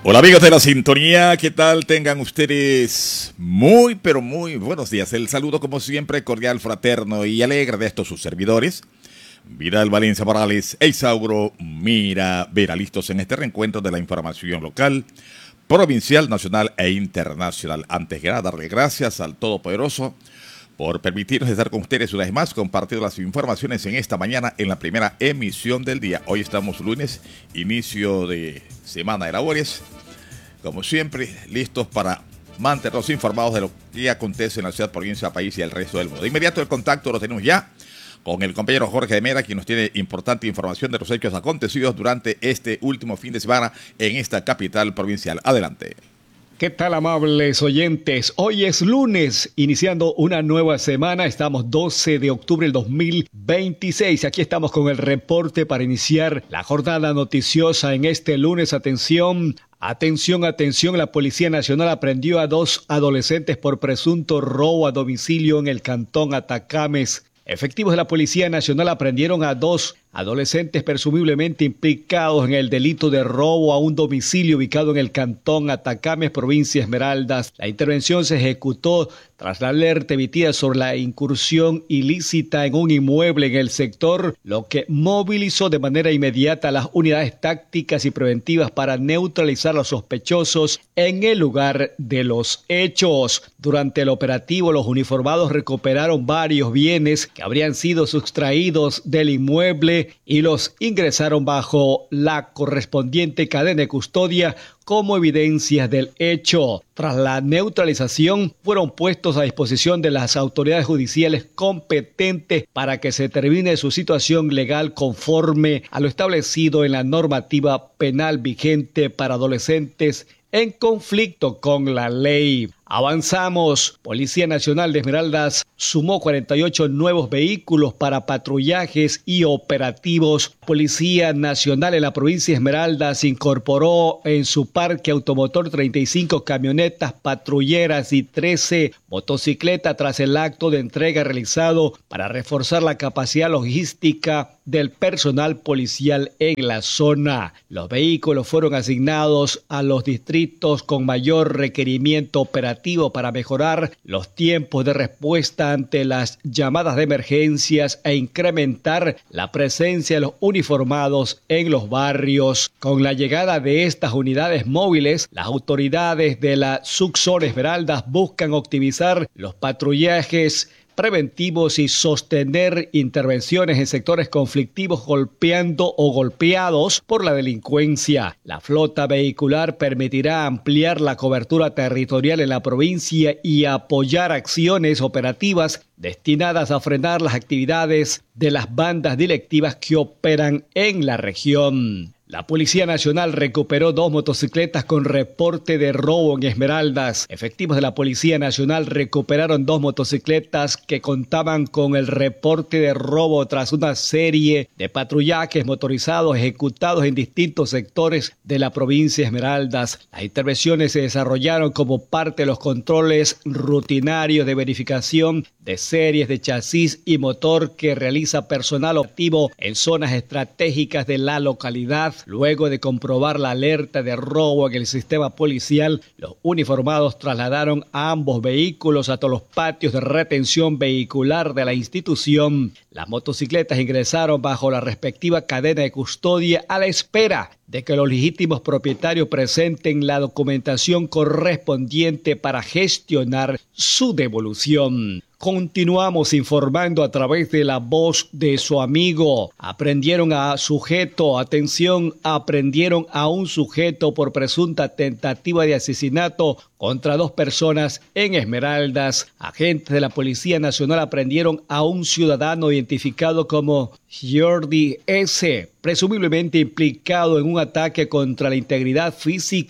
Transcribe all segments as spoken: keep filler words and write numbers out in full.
Hola amigos de la sintonía, ¿qué tal? Tengan ustedes muy, pero muy buenos días. El saludo como siempre cordial, fraterno y alegre de estos sus servidores. Vidal Valencia Morales e Isauro Mira Vera, listos en este reencuentro de la información local, provincial, nacional e internacional. Antes que nada, darle gracias al Todopoderoso por permitirnos estar con ustedes una vez más, compartiendo las informaciones en esta mañana en la primera emisión del día. Hoy estamos lunes, inicio de semana de labores. Como siempre, listos para mantenernos informados de lo que acontece en la ciudad, provincia, país y el resto del mundo. De inmediato el contacto lo tenemos ya con el compañero Jorge de Mera, quien nos tiene importante información de los hechos acontecidos durante este último fin de semana en esta capital provincial. Adelante. ¿Qué tal, amables oyentes? Hoy es lunes, iniciando una nueva semana. Estamos doce de octubre del dos mil veintiséis. Aquí estamos con el reporte para iniciar la jornada noticiosa en este lunes. Atención, atención, atención. La Policía Nacional aprendió a dos adolescentes por presunto robo a domicilio en el cantón Atacames. Efectivos de la Policía Nacional aprendieron a dos adolescentes presumiblemente implicados en el delito de robo a un domicilio ubicado en el cantón Atacames, provincia Esmeraldas. La intervención se ejecutó tras la alerta emitida sobre la incursión ilícita en un inmueble en el sector, lo que movilizó de manera inmediata a las unidades tácticas y preventivas para neutralizar a los sospechosos en el lugar de los hechos. Durante el operativo, los uniformados recuperaron varios bienes que habrían sido sustraídos del inmueble y los ingresaron bajo la correspondiente cadena de custodia como evidencias del hecho. Tras la neutralización, fueron puestos a disposición de las autoridades judiciales competentes para que se determine su situación legal conforme a lo establecido en la normativa penal vigente para adolescentes en conflicto con la ley. Avanzamos. Policía Nacional de Esmeraldas sumó cuarenta y ocho nuevos vehículos para patrullajes y operativos. Policía Nacional en la provincia de Esmeraldas incorporó en su parque automotor treinta y cinco camionetas patrulleras y trece motocicletas tras el acto de entrega realizado para reforzar la capacidad logística del personal policial en la zona. Los vehículos fueron asignados a los distritos con mayor requerimiento operativo para mejorar los tiempos de respuesta ante las llamadas de emergencias e incrementar la presencia de los uniformados en los barrios. Con la llegada de estas unidades móviles, las autoridades de la subzona Esmeraldas buscan optimizar los patrullajes preventivos y sostener intervenciones en sectores conflictivos golpeando o golpeados por la delincuencia. La flota vehicular permitirá ampliar la cobertura territorial en la provincia y apoyar acciones operativas destinadas a frenar las actividades de las bandas delictivas que operan en la región. La Policía Nacional recuperó dos motocicletas con reporte de robo en Esmeraldas. Efectivos de la Policía Nacional recuperaron dos motocicletas que contaban con el reporte de robo tras una serie de patrullajes motorizados ejecutados en distintos sectores de la provincia de Esmeraldas. Las intervenciones se desarrollaron como parte de los controles rutinarios de verificación de series de chasis y motor que realiza personal activo en zonas estratégicas de la localidad. Luego de comprobar la alerta de robo en el sistema policial, los uniformados trasladaron a ambos vehículos a todos los patios de retención vehicular de la institución. Las motocicletas ingresaron bajo la respectiva cadena de custodia a la espera de que los legítimos propietarios presenten la documentación correspondiente para gestionar su devolución. Continuamos informando a través de la voz de su amigo. Aprendieron a sujeto, atención, aprendieron a un sujeto por presunta tentativa de asesinato contra dos personas en Esmeraldas. Agentes de la Policía Nacional aprendieron a un ciudadano identificado como Jordi S., presumiblemente implicado en un ataque contra la integridad física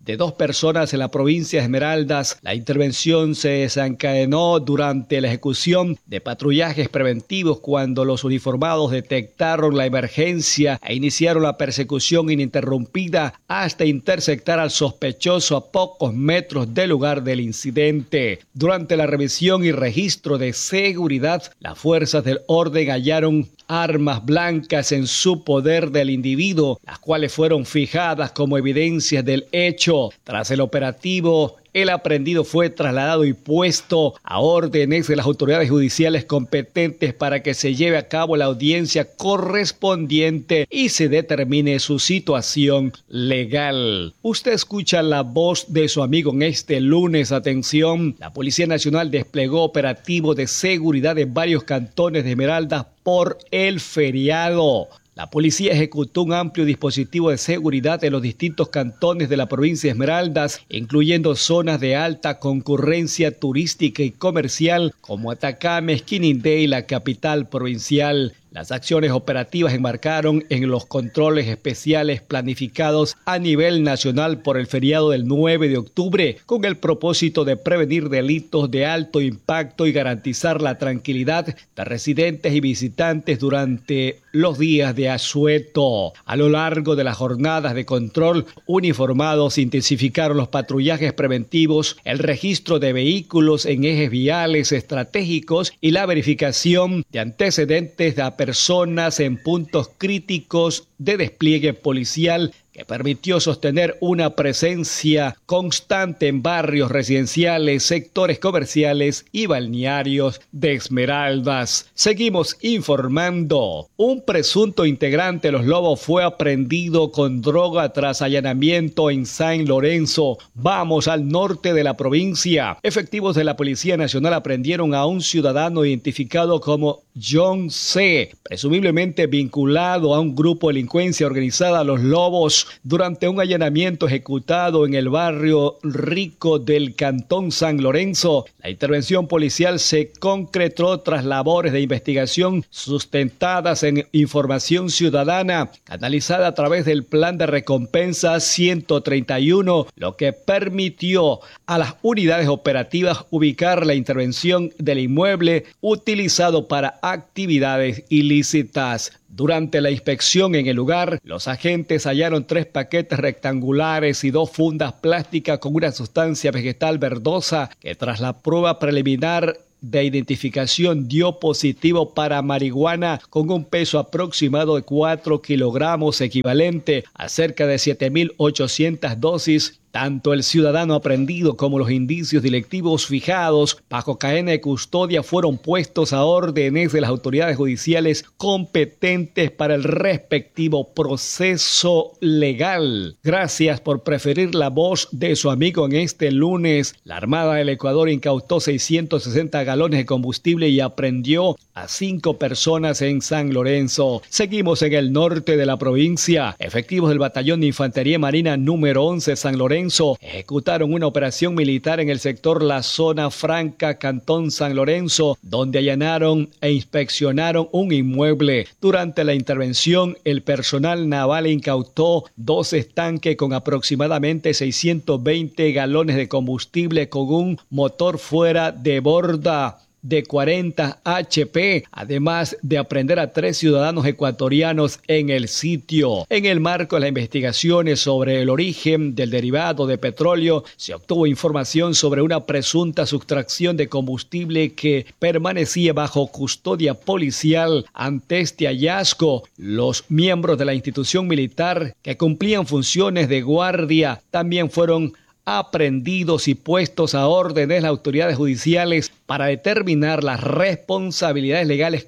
de dos personas en la provincia de Esmeraldas. La intervención se desencadenó durante la ejecución de patrullajes preventivos cuando los uniformados detectaron la emergencia e iniciaron la persecución ininterrumpida hasta interceptar al sospechoso a pocos metros del lugar del incidente. Durante la revisión y registro de seguridad, las fuerzas del orden hallaron armas blancas en su poder del individuo, las cuales fueron fijadas como evidencias del hecho. Tras el operativo, el aprehendido fue trasladado y puesto a órdenes de las autoridades judiciales competentes para que se lleve a cabo la audiencia correspondiente y se determine su situación legal. Usted escucha la voz de su amigo en este lunes. Atención, la Policía Nacional desplegó operativo de seguridad en varios cantones de Esmeraldas por el feriado. La policía ejecutó un amplio dispositivo de seguridad en los distintos cantones de la provincia de Esmeraldas, incluyendo zonas de alta concurrencia turística y comercial como Atacama, Esquinindé y la capital provincial. Las acciones operativas enmarcaron en los controles especiales planificados a nivel nacional por el feriado del nueve de octubre, con el propósito de prevenir delitos de alto impacto y garantizar la tranquilidad de residentes y visitantes durante los días de asueto. A lo largo de las jornadas de control, uniformados intensificaron los patrullajes preventivos, el registro de vehículos en ejes viales estratégicos y la verificación de antecedentes de personas en puntos críticos de despliegue policial, que permitió sostener una presencia constante en barrios residenciales, sectores comerciales y balnearios de Esmeraldas. Seguimos informando. Un presunto integrante de los Lobos fue aprehendido con droga tras allanamiento en San Lorenzo. Vamos al norte de la provincia. Efectivos de la Policía Nacional aprendieron a un ciudadano identificado como John C., presumiblemente vinculado a un grupo de delincuencia organizada Los Lobos, durante un allanamiento ejecutado en el barrio Rico del Cantón San Lorenzo. La intervención policial se concretó tras labores de investigación sustentadas en información ciudadana, canalizada a través del Plan de Recompensa ciento treinta y uno, lo que permitió a las unidades operativas ubicar la intervención del inmueble utilizado para actividades ilícitas. Durante la inspección en el lugar, los agentes hallaron tres paquetes rectangulares y dos fundas plásticas con una sustancia vegetal verdosa que, tras la prueba preliminar de identificación, dio positivo para marihuana con un peso aproximado de cuatro kilogramos, equivalente a cerca de siete mil ochocientas dosis. Tanto el ciudadano aprehendido como los indicios delictivos fijados bajo cadena de custodia fueron puestos a órdenes de las autoridades judiciales competentes para el respectivo proceso legal. Gracias por preferir la voz de su amigo en este lunes. La Armada del Ecuador incautó seiscientos sesenta galones de combustible y aprehendió a cinco personas en San Lorenzo. Seguimos en el norte de la provincia. Efectivos del Batallón de Infantería Marina número once San Lorenzo ejecutaron una operación militar en el sector La Zona Franca, Cantón San Lorenzo, donde allanaron e inspeccionaron un inmueble. Durante la intervención, el personal naval incautó dos estanques con aproximadamente seiscientos veinte galones de combustible con un motor fuera de borda de cuarenta hache pe, además de aprender a tres ciudadanos ecuatorianos en el sitio. En el marco de las investigaciones sobre el origen del derivado de petróleo, se obtuvo información sobre una presunta sustracción de combustible que permanecía bajo custodia policial. Ante este hallazgo, los miembros de la institución militar que cumplían funciones de guardia también fueron aprehendidos y puestos a orden de las autoridades judiciales para determinar las responsabilidades legales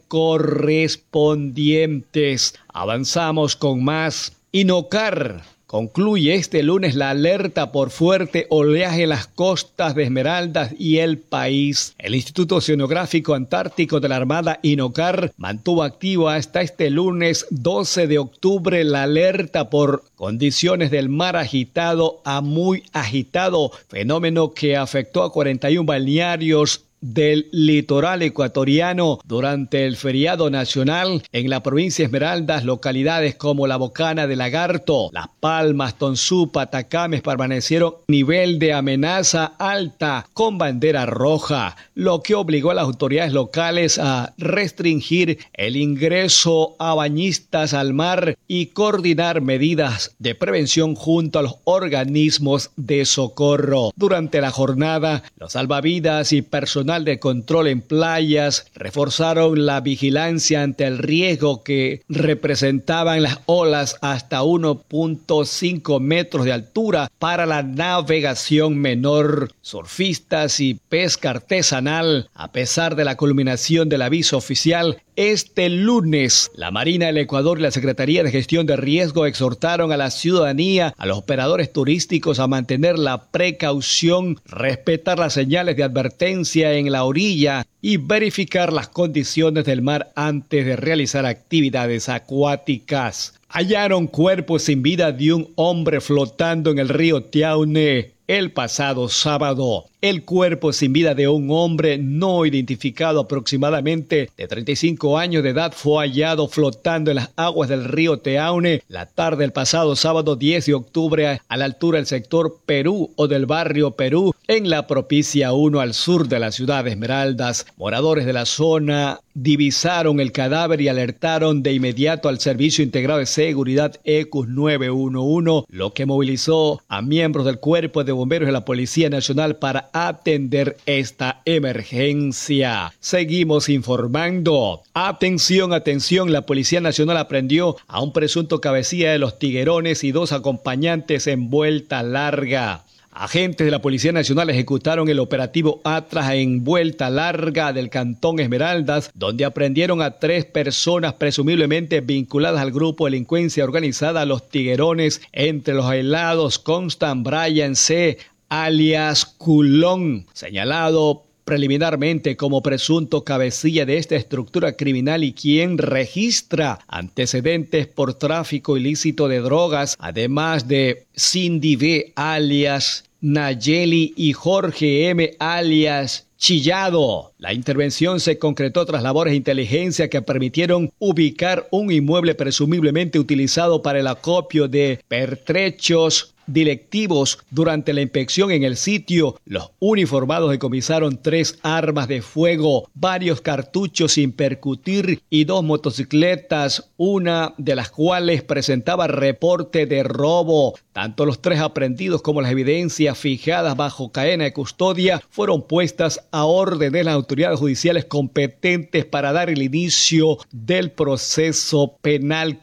correspondientes. Avanzamos con más. INOCAR concluye este lunes la alerta por fuerte oleaje en las costas de Esmeraldas y el país. El Instituto Oceanográfico Antártico de la Armada INOCAR mantuvo activo hasta este lunes doce de octubre la alerta por condiciones del mar agitado a muy agitado, fenómeno que afectó a cuarenta y uno balnearios del litoral ecuatoriano durante el feriado nacional en la provincia de Esmeraldas. Localidades como La Bocana de Lagarto, Las Palmas, Tonsupa, Atacames permanecieron nivel de amenaza alta con bandera roja, lo que obligó a las autoridades locales a restringir el ingreso a bañistas al mar y coordinar medidas de prevención junto a los organismos de socorro. Durante la jornada, los salvavidas y personal de control en playas reforzaron la vigilancia ante el riesgo que representaban las olas hasta uno punto cinco metros de altura para la navegación menor, surfistas y pesca artesanal. A pesar de la culminación del aviso oficial, este lunes, la Marina del Ecuador y la Secretaría de Gestión de Riesgo exhortaron a la ciudadanía, a los operadores turísticos a mantener la precaución, respetar las señales de advertencia en la orilla y verificar las condiciones del mar antes de realizar actividades acuáticas. Hallaron cuerpo sin vida de un hombre flotando en el río Tiaune el pasado sábado. El cuerpo sin vida de un hombre no identificado, aproximadamente de treinta y cinco años de edad, fue hallado flotando en las aguas del río Tiaune la tarde del pasado sábado diez de octubre a la altura del sector Perú o del barrio Perú en la propicia uno al sur de la ciudad de Esmeraldas. Moradores de la zona divisaron el cadáver y alertaron de inmediato al Servicio Integrado de Seguridad E C U S nueve uno uno, lo que movilizó a miembros del Cuerpo de Bomberos de la Policía Nacional para atender esta emergencia. Seguimos informando. Atención, atención, la Policía Nacional aprendió a un presunto cabecilla de los Tiguerones y dos acompañantes en vuelta larga. Agentes de la Policía Nacional ejecutaron el operativo Atlas en Vuelta Larga del Cantón Esmeraldas, donde aprendieron a tres personas presumiblemente vinculadas al grupo de delincuencia organizada Los Tiguerones. Entre los aislados constan Brian C., alias Culón, señalado preliminarmente como presunto cabecilla de esta estructura criminal y quien registra antecedentes por tráfico ilícito de drogas, además de Cindy B., alias Nayeli, y Jorge M., alias Chillado. La intervención se concretó tras labores de inteligencia que permitieron ubicar un inmueble presumiblemente utilizado para el acopio de pertrechos delictivos. Durante la inspección en el sitio, los uniformados decomisaron tres armas de fuego, varios cartuchos sin percutir y dos motocicletas, una de las cuales presentaba reporte de robo. Tanto los tres aprehendidos como las evidencias fijadas bajo cadena de custodia fueron puestas a orden de las autoridades judiciales competentes para dar el inicio del proceso penal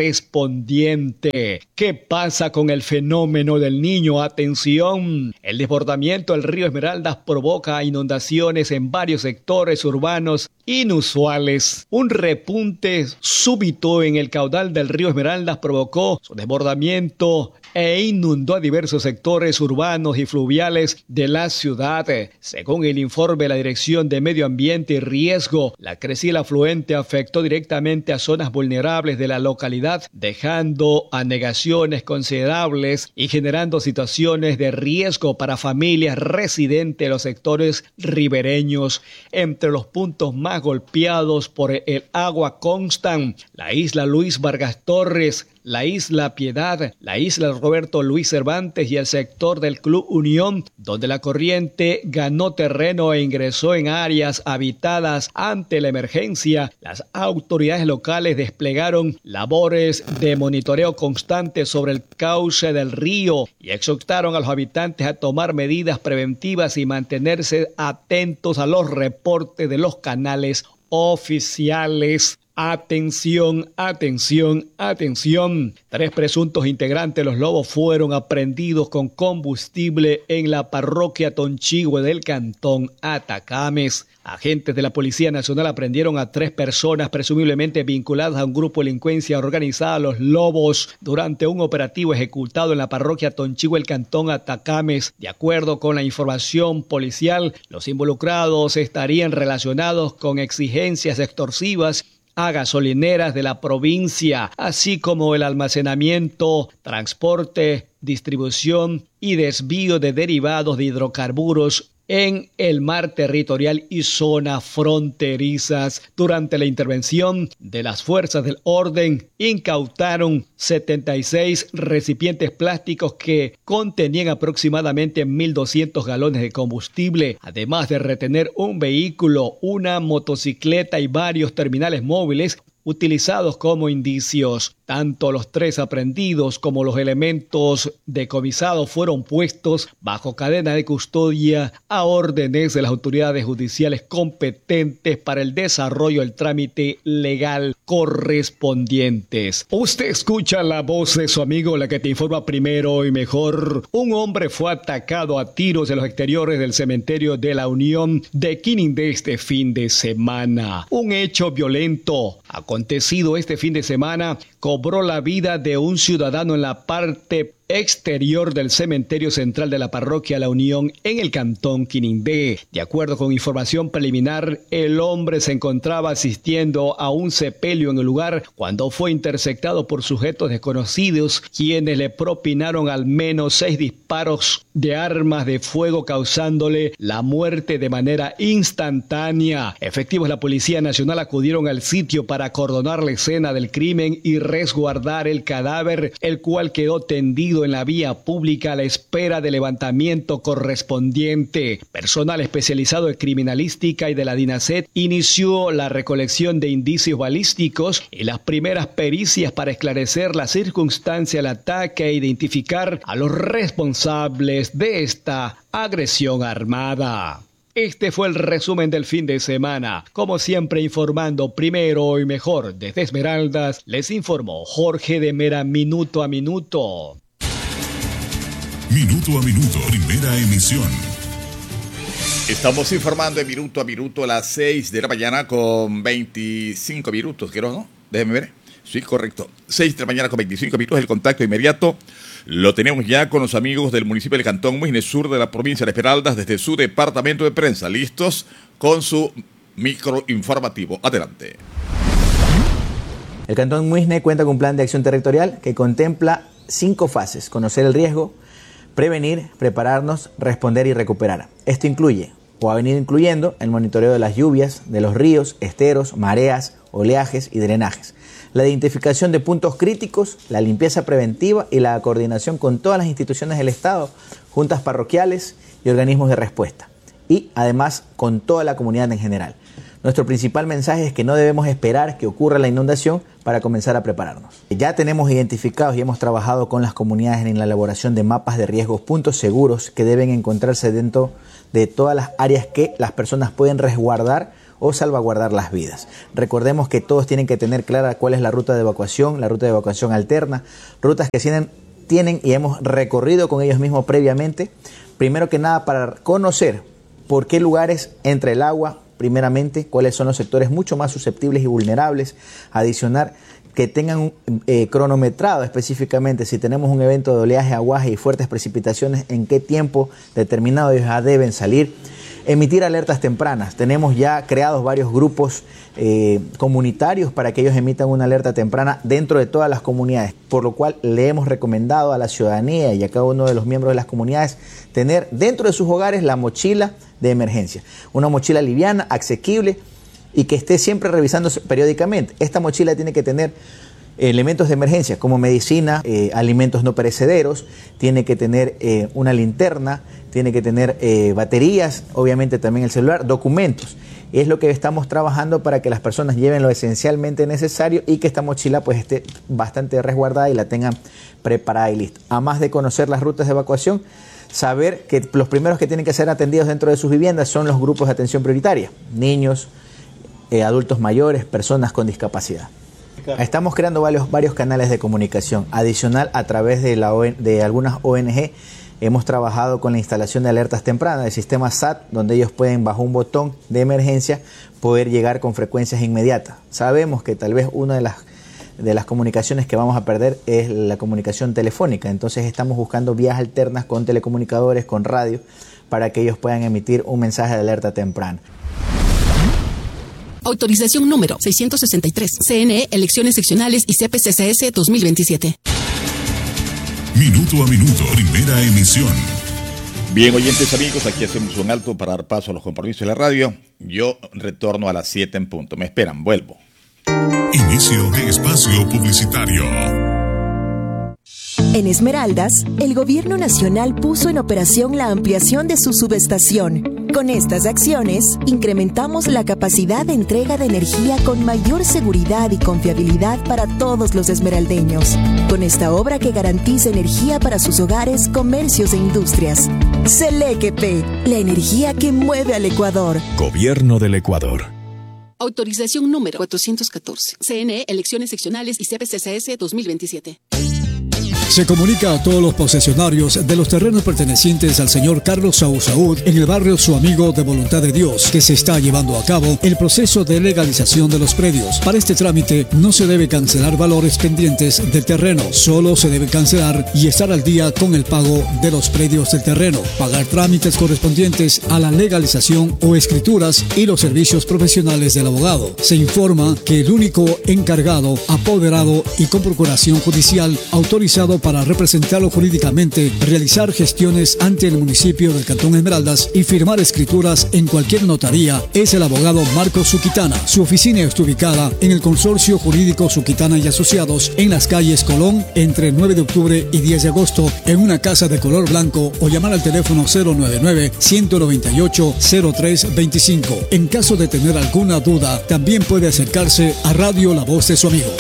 correspondiente. ¿Qué pasa con el fenómeno del Niño? Atención, el desbordamiento del río Esmeraldas provoca inundaciones en varios sectores urbanos inusuales. Un repunte súbito en el caudal del río Esmeraldas provocó su desbordamiento e inundó a diversos sectores urbanos y fluviales de la ciudad. Según el informe de la Dirección de Medio Ambiente y Riesgo, la crecida afluente afectó directamente a zonas vulnerables de la localidad, dejando anegaciones considerables y generando situaciones de riesgo para familias residentes de los sectores ribereños. Entre los puntos más golpeados por el agua constan la isla Luis Vargas Torres, la isla Piedad, la isla Roberto Luis Cervantes y el sector del Club Unión, donde la corriente ganó terreno e ingresó en áreas habitadas. Ante la emergencia, las autoridades locales desplegaron labores de monitoreo constante sobre el cauce del río y exhortaron a los habitantes a tomar medidas preventivas y mantenerse atentos a los reportes de los canales oficiales. Atención, atención, atención. Tres presuntos integrantes de los Lobos fueron aprehendidos con combustible en la parroquia Tonchigüe del cantón Atacames. Agentes de la Policía Nacional aprendieron a tres personas presumiblemente vinculadas a un grupo de delincuencia organizada, Los Lobos, durante un operativo ejecutado en la parroquia Tonchigüe del cantón Atacames. De acuerdo con la información policial, los involucrados estarían relacionados con exigencias extorsivas a gasolineras de la provincia, así como el almacenamiento, transporte, distribución y desvío de derivados de hidrocarburos en el mar territorial y zonas fronterizas. Durante la intervención de las fuerzas del orden, incautaron setenta y seis recipientes plásticos que contenían aproximadamente mil doscientos galones de combustible, además de retener un vehículo, una motocicleta y varios terminales móviles utilizados como indicios. Tanto los tres aprehendidos como los elementos decomisados fueron puestos bajo cadena de custodia a órdenes de las autoridades judiciales competentes para el desarrollo del trámite legal correspondientes. Usted escucha la voz de su amigo, la que te informa primero y mejor. Un hombre fue atacado a tiros en los exteriores del cementerio de la Unión de Quinindé este fin de semana. Un hecho violento acontecido este fin de semana cobró la vida de un ciudadano en la parte exterior del cementerio central de la parroquia La Unión en el cantón Quinindé. De acuerdo con información preliminar, el hombre se encontraba asistiendo a un sepelio en el lugar cuando fue interceptado por sujetos desconocidos, quienes le propinaron al menos seis disparos de armas de fuego, causándole la muerte de manera instantánea. Efectivos de la Policía Nacional acudieron al sitio para acordonar la escena del crimen y resguardar el cadáver, el cual quedó tendido en la vía pública a la espera de levantamiento correspondiente. Personal especializado en criminalística y de la DINASET inició la recolección de indicios balísticos y las primeras pericias para esclarecer la circunstancia del ataque e identificar a los responsables de esta agresión armada. Este fue el resumen del fin de semana. Como siempre, informando primero y mejor desde Esmeraldas, les informó Jorge de Mera, minuto a minuto. Minuto a minuto, primera emisión. Estamos informando de minuto a minuto a las seis de la mañana con veinticinco minutos, creo, ¿no? Déjenme ver. Sí, correcto. seis de la mañana con veinticinco minutos, el contacto inmediato lo tenemos ya con los amigos del municipio del Cantón Muisne Sur de la provincia de Esmeraldas desde su departamento de prensa, listos con su micro informativo. Adelante. El Cantón Muisne cuenta con un plan de acción territorial que contempla cinco fases: conocer el riesgo, prevenir, prepararnos, responder y recuperar. Esto incluye, o ha venido incluyendo, el monitoreo de las lluvias, de los ríos, esteros, mareas, oleajes y drenajes, la identificación de puntos críticos, la limpieza preventiva y la coordinación con todas las instituciones del Estado, juntas parroquiales y organismos de respuesta, y además con toda la comunidad en general. Nuestro principal mensaje es que no debemos esperar que ocurra la inundación para comenzar a prepararnos. Ya tenemos identificados y hemos trabajado con las comunidades en la elaboración de mapas de riesgos, puntos seguros que deben encontrarse dentro de todas las áreas que las personas pueden resguardar o salvaguardar las vidas. Recordemos que todos tienen que tener clara cuál es la ruta de evacuación, la ruta de evacuación alterna, rutas que tienen, tienen y hemos recorrido con ellos mismos previamente. Primero que nada, para conocer por qué lugares entra el agua, primeramente, cuáles son los sectores mucho más susceptibles y vulnerables. Adicionar, que tengan un, eh, cronometrado específicamente si tenemos un evento de oleaje, aguaje y fuertes precipitaciones, en qué tiempo determinado ellos ya deben salir. Emitir alertas tempranas. Tenemos ya creados varios grupos eh, comunitarios para que ellos emitan una alerta temprana dentro de todas las comunidades, por lo cual le hemos recomendado a la ciudadanía y a cada uno de los miembros de las comunidades tener dentro de sus hogares la mochila de emergencia. Una mochila liviana, asequible y que esté siempre revisándose periódicamente. Esta mochila tiene que tener elementos de emergencia como medicina, eh, alimentos no perecederos, tiene que tener eh, una linterna, tiene que tener eh, baterías, obviamente también el celular, documentos. Y es lo que estamos trabajando para que las personas lleven lo esencialmente necesario y que esta mochila pues esté bastante resguardada y la tengan preparada y lista. Además de conocer las rutas de evacuación, saber que los primeros que tienen que ser atendidos dentro de sus viviendas son los grupos de atención prioritaria: niños, eh, adultos mayores, personas con discapacidad. Estamos creando varios, varios canales de comunicación. Adicional, a través de, la, de algunas O N G, hemos trabajado con la instalación de alertas tempranas, del sistema S A T, donde ellos pueden, bajo un botón de emergencia, poder llegar con frecuencias inmediatas. Sabemos que tal vez una de las, de las comunicaciones que vamos a perder es la comunicación telefónica. Entonces estamos buscando vías alternas con telecomunicadores, con radio, para que ellos puedan emitir un mensaje de alerta temprana. Autorización número seiscientos sesenta y tres. C N E, Elecciones Seccionales y C P C C S dos mil veintisiete. Minuto a minuto, primera emisión. Bien, oyentes amigos, aquí hacemos un alto para dar paso a los compromisos de la radio. Yo retorno a las siete en punto. Me esperan, vuelvo. Inicio de espacio publicitario. En Esmeraldas, el Gobierno Nacional puso en operación la ampliación de su subestación. Con estas acciones, incrementamos la capacidad de entrega de energía con mayor seguridad y confiabilidad para todos los esmeraldeños. Con esta obra que garantiza energía para sus hogares, comercios e industrias. Selequepe, la energía que mueve al Ecuador. Gobierno del Ecuador. Autorización número cuatrocientos catorce. C N E, elecciones seccionales y C P C C S dos mil veintisiete. Se comunica a todos los posesionarios de los terrenos pertenecientes al señor Carlos Saúl Saúd en el barrio Su Amigo de Voluntad de Dios que se está llevando a cabo el proceso de legalización de los predios. Para este trámite no se debe cancelar valores pendientes del terreno, solo se debe cancelar y estar al día con el pago de los predios del terreno, pagar trámites correspondientes a la legalización o escrituras y los servicios profesionales del abogado. Se informa que el único encargado, apoderado y con procuración judicial autorizado para representarlo jurídicamente, realizar gestiones ante el municipio del Cantón Esmeraldas y firmar escrituras en cualquier notaría es el abogado Marcos Suquitana. Su oficina está ubicada en el Consorcio Jurídico Suquitana y Asociados en las calles Colón entre nueve de octubre y diez de agosto en una casa de color blanco o llamar al teléfono cero nueve nueve, uno nueve ocho, cero tres dos cinco. En caso de tener alguna duda, también puede acercarse a Radio La Voz de Su Amigo.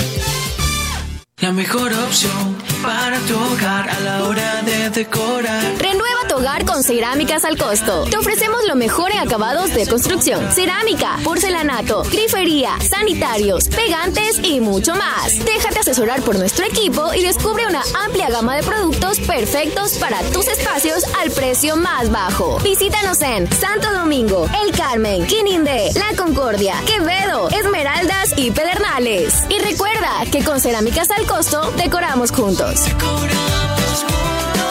La mejor opción para tu hogar a la hora de decorar. Renueva tu hogar con Cerámicas al Costo. Te ofrecemos lo mejor en acabados de construcción. Cerámica, porcelanato, grifería, sanitarios, pegantes y mucho más. Déjate asesorar por nuestro equipo y descubre una amplia gama de productos perfectos para tus espacios al precio más bajo. Visítanos en Santo Domingo, El Carmen, Quinindé, La Concordia, Quevedo, Esmeraldas y Pedernales. Y recuerda que con Cerámicas al Costo decoramos juntos. Decoramos juntos.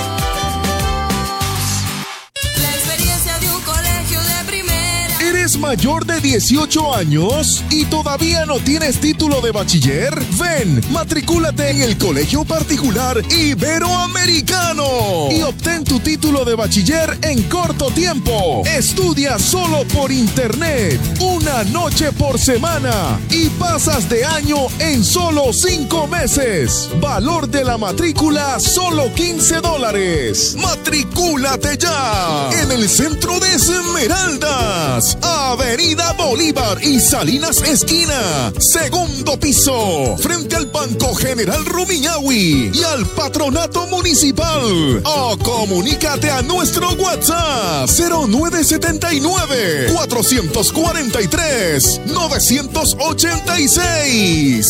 La experiencia de un colegio de primera. ¿Eres mayor de dieciocho años y todavía no tienes título de bachiller? Ven, matricúlate en el Colegio Particular Iberoamericano y obtén tu título de bachiller en corto tiempo. Estudia solo por internet, una noche por semana y pasas de año en solo cinco meses. Valor de la matrícula solo quince dólares. ¡Matricúlate ya! En el centro de Esmeraldas, Avenida Bolívar y Salinas Esquina, segundo piso, frente al Banco General Rumiñahui y al Patronato Municipal. O comunícate a nuestro WhatsApp cero nueve siete nueve, cuatro cuatro tres, nueve ocho seis.